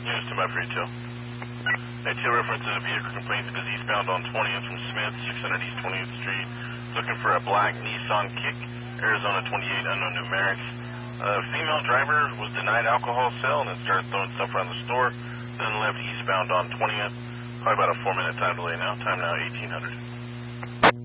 News to my retail. ATO references a vehicle complaint that is eastbound on 20th from Smith, 600 East 20th Street. Looking for a black Nissan Kick, Arizona 28, unknown numerics. Female driver was denied alcohol sale and then started throwing stuff around the store. Then left eastbound on 20th. Probably about a 4-minute time delay now. Time now 1800.